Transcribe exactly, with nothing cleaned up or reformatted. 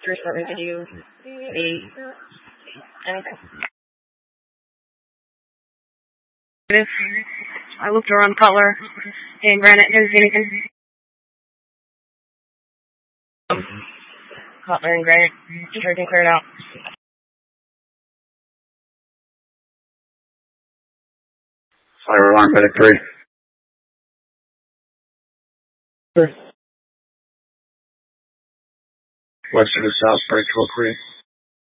First department, did you see anything? I looked around Cutler and Granite. Didn't see anything. Um, Cutler and Granite. Everything cleared out. Fire alarm, medic three. Sure. West to the south, break twelve three.